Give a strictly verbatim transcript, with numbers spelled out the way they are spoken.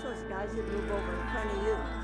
those guys that move over in front of you.